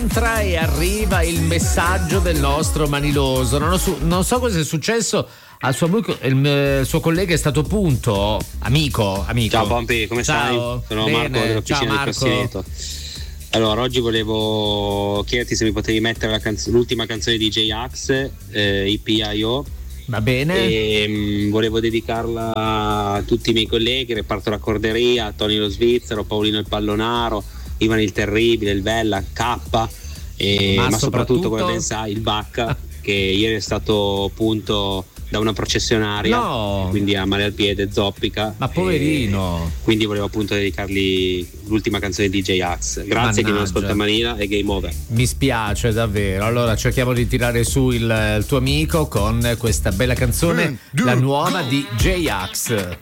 mantra e arriva il messaggio del nostro Maniloso. Non so cosa è successo al suo amico, il suo collega è stato Punto, amico. Ciao Pompi, come Ciao. stai? Sono Bene. Marco dell'Officina del Cassineto. Allora, oggi volevo chiederti se mi potevi mettere l'ultima canzone di J-Ax, EPIO. Va bene. E volevo dedicarla a tutti i miei colleghi, Reparto Raccorderia, Tony lo Svizzero, Paolino il Pallonaro, Ivan il Terribile, il Bella, K, ma soprattutto, come ben sai, il Bacca, che ieri è stato punto da una processionaria, quindi ha male al piede, zoppica. Ma poverino. Quindi volevo appunto dedicargli l'ultima canzone di J-Ax. Grazie, che non ascolta Manila e Game Over. Mi spiace davvero. Allora cerchiamo di tirare su il tuo amico con questa bella canzone, la nuova di J-Ax.